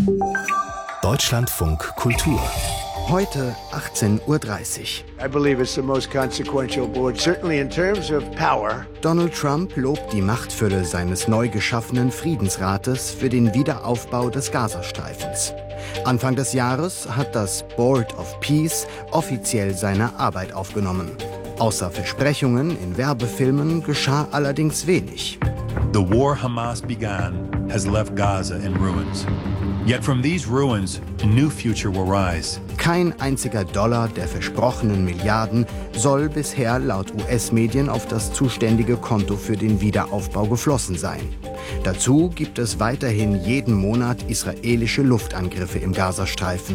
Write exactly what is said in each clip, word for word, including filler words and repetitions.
Deutschlandfunk Kultur. Heute achtzehn Uhr dreißig. I believe it's the most consequential board, certainly in terms of power. Donald Trump lobt die Machtfülle seines neu geschaffenen Friedensrates für den Wiederaufbau des Gazastreifens. Anfang des Jahres hat das Board of Peace offiziell seine Arbeit aufgenommen. Außer Versprechungen in Werbefilmen geschah allerdings wenig. The war Hamas began has left Gaza in ruins. Yet from these ruins, a new future will rise. Kein einziger Dollar der versprochenen Milliarden soll bisher laut U S-Medien auf das zuständige Konto für den Wiederaufbau geflossen sein. Dazu gibt es weiterhin jeden Monat israelische Luftangriffe im Gazastreifen.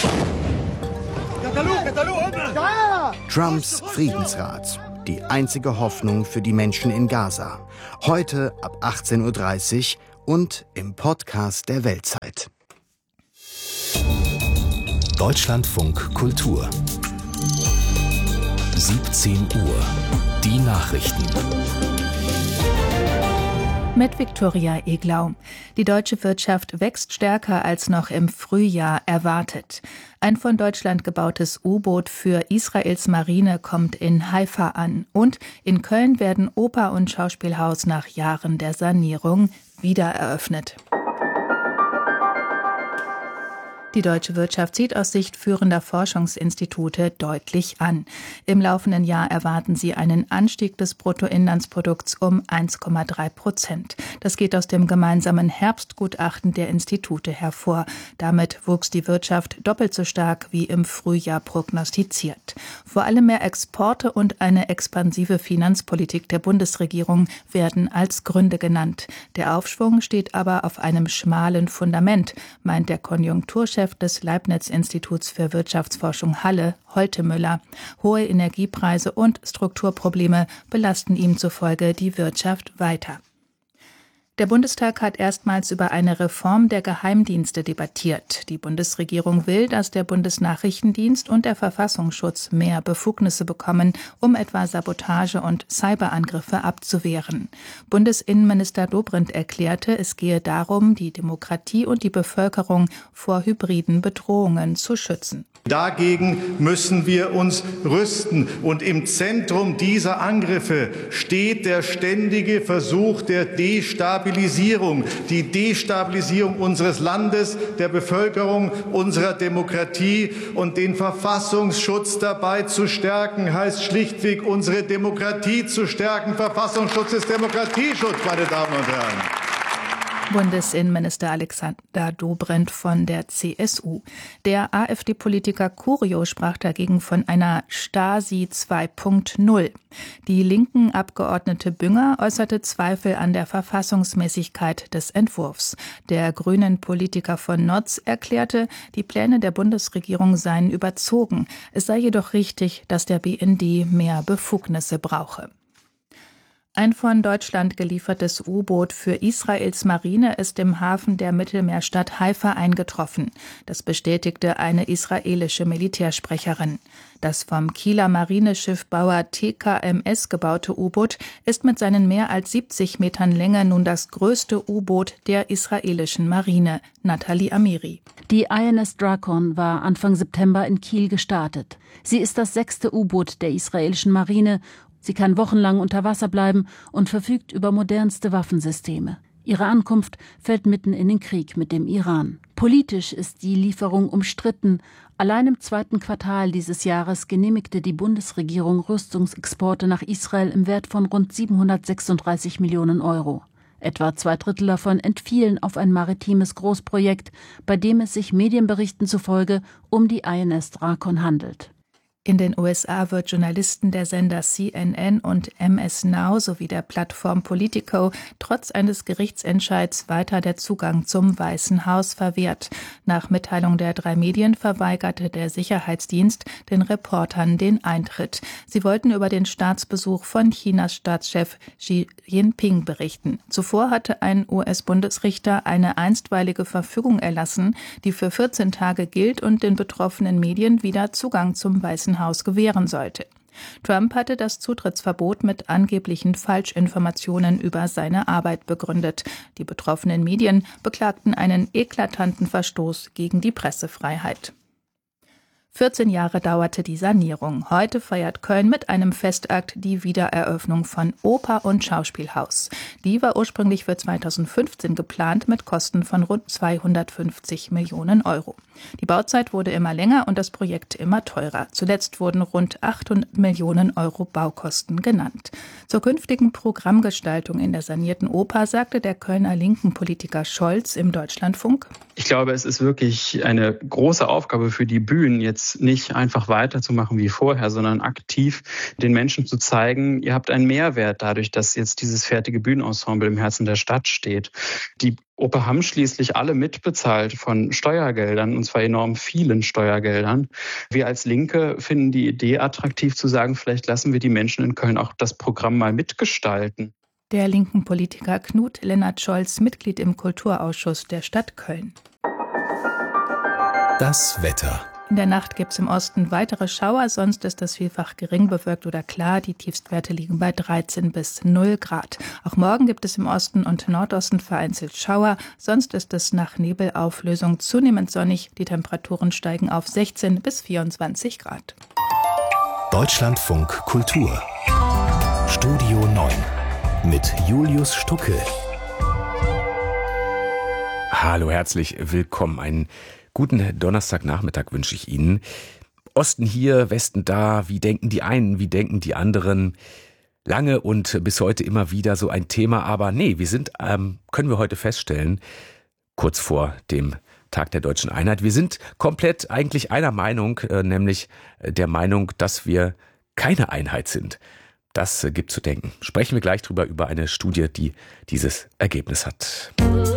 Trumps Friedensrat. Die einzige Hoffnung für die Menschen in Gaza. Heute ab achtzehn Uhr dreißig und im Podcast der Weltzeit. Deutschlandfunk Kultur. siebzehn Uhr. Die Nachrichten. Mit Viktoria Eglau. Die deutsche Wirtschaft wächst stärker als noch im Frühjahr erwartet. Ein von Deutschland gebautes U-Boot für Israels Marine kommt in Haifa an. Und in Köln werden Oper und Schauspielhaus nach Jahren der Sanierung wieder eröffnet. Die deutsche Wirtschaft sieht aus Sicht führender Forschungsinstitute deutlich an. Im laufenden Jahr erwarten sie einen Anstieg des Bruttoinlandsprodukts um eins Komma drei Prozent. Das geht aus dem gemeinsamen Herbstgutachten der Institute hervor. Damit wuchs die Wirtschaft doppelt so stark wie im Frühjahr prognostiziert. Vor allem mehr Exporte und eine expansive Finanzpolitik der Bundesregierung werden als Gründe genannt. Der Aufschwung steht aber auf einem schmalen Fundament, meint der Konjunkturchef des Leibniz-Instituts für Wirtschaftsforschung Halle, Holte Müller. Hohe Energiepreise und Strukturprobleme belasten ihm zufolge die Wirtschaft weiter. Der Bundestag hat erstmals über eine Reform der Geheimdienste debattiert. Die Bundesregierung will, dass der Bundesnachrichtendienst und der Verfassungsschutz mehr Befugnisse bekommen, um etwa Sabotage und Cyberangriffe abzuwehren. Bundesinnenminister Dobrindt erklärte, es gehe darum, die Demokratie und die Bevölkerung vor hybriden Bedrohungen zu schützen. Dagegen müssen wir uns rüsten. Und im Zentrum dieser Angriffe steht der ständige Versuch der Destabilisierung. Die Destabilisierung unseres Landes, der Bevölkerung, unserer Demokratie. Und den Verfassungsschutz dabei zu stärken, heißt schlichtweg, unsere Demokratie zu stärken. Verfassungsschutz ist Demokratieschutz, meine Damen und Herren. Bundesinnenminister Alexander Dobrindt von der C S U. Der AfD-Politiker Curio sprach dagegen von einer Stasi zwei Punkt null. Die linken Abgeordnete Bünger äußerte Zweifel an der Verfassungsmäßigkeit des Entwurfs. Der grünen Politiker von Notz erklärte, die Pläne der Bundesregierung seien überzogen. Es sei jedoch richtig, dass der B N D mehr Befugnisse brauche. Ein von Deutschland geliefertes U-Boot für Israels Marine ist im Hafen der Mittelmeerstadt Haifa eingetroffen. Das bestätigte eine israelische Militärsprecherin. Das vom Kieler Marineschiffbauer T K M S gebaute U-Boot ist mit seinen mehr als siebzig Metern Länge nun das größte U-Boot der israelischen Marine. Nathalie Amiri. Die I N S Drakon war Anfang September in Kiel gestartet. Sie ist das sechste U-Boot der israelischen Marine. Sie kann wochenlang unter Wasser bleiben und verfügt über modernste Waffensysteme. Ihre Ankunft fällt mitten in den Krieg mit dem Iran. Politisch ist die Lieferung umstritten. Allein im zweiten Quartal dieses Jahres genehmigte die Bundesregierung Rüstungsexporte nach Israel im Wert von rund siebenhundertsechsunddreißig Millionen Euro. Etwa zwei Drittel davon entfielen auf ein maritimes Großprojekt, bei dem es sich Medienberichten zufolge um die I N S Drakon handelt. In den U S A wird Journalisten der Sender C N N und M S Now sowie der Plattform Politico trotz eines Gerichtsentscheids weiter der Zugang zum Weißen Haus verwehrt. Nach Mitteilung der drei Medien verweigerte der Sicherheitsdienst den Reportern den Eintritt. Sie wollten über den Staatsbesuch von Chinas Staatschef Xi Jinping berichten. Zuvor hatte ein U S-Bundesrichter eine einstweilige Verfügung erlassen, die für vierzehn Tage gilt und den betroffenen Medien wieder Zugang zum Weißen Haus gewähren sollte. Trump hatte das Zutrittsverbot mit angeblichen Falschinformationen über seine Arbeit begründet. Die betroffenen Medien beklagten einen eklatanten Verstoß gegen die Pressefreiheit. vierzehn Jahre dauerte die Sanierung. Heute feiert Köln mit einem Festakt die Wiedereröffnung von Oper und Schauspielhaus. Die war ursprünglich für zweitausendfünfzehn geplant mit Kosten von rund zweihundertfünfzig Millionen Euro. Die Bauzeit wurde immer länger und das Projekt immer teurer. Zuletzt wurden rund achthundert Millionen Euro Baukosten genannt. Zur künftigen Programmgestaltung in der sanierten Oper sagte der Kölner linken Politiker Scholz im Deutschlandfunk: Ich glaube, es ist wirklich eine große Aufgabe für die Bühnen, jetzt nicht einfach weiterzumachen wie vorher, sondern aktiv den Menschen zu zeigen, ihr habt einen Mehrwert dadurch, dass jetzt dieses fertige Bühnenensemble im Herzen der Stadt steht. Die Oper haben schließlich alle mitbezahlt von Steuergeldern, und zwar enorm vielen Steuergeldern. Wir als Linke finden die Idee attraktiv zu sagen, vielleicht lassen wir die Menschen in Köln auch das Programm mal mitgestalten. Der linken Politiker Knut Lennart Scholz, Mitglied im Kulturausschuss der Stadt Köln. Das Wetter. In der Nacht gibt es im Osten weitere Schauer, sonst ist es vielfach gering bewölkt oder klar. Die Tiefstwerte liegen bei dreizehn bis null Grad. Auch morgen gibt es im Osten und Nordosten vereinzelt Schauer, sonst ist es nach Nebelauflösung zunehmend sonnig. Die Temperaturen steigen auf sechzehn bis vierundzwanzig Grad. Deutschlandfunk Kultur. Studio neun mit Julius Stucke. Hallo, herzlich willkommen. Einen guten Donnerstagnachmittag wünsche ich Ihnen. Osten hier, Westen da, wie denken die einen, wie denken die anderen? Lange und bis heute immer wieder so ein Thema, aber nee, wir sind, ähm, können wir heute feststellen, kurz vor dem Tag der Deutschen Einheit, wir sind komplett eigentlich einer Meinung, äh, nämlich der Meinung, dass wir keine Einheit sind. Das äh, gibt zu denken. Sprechen wir gleich drüber, über eine Studie, die dieses Ergebnis hat.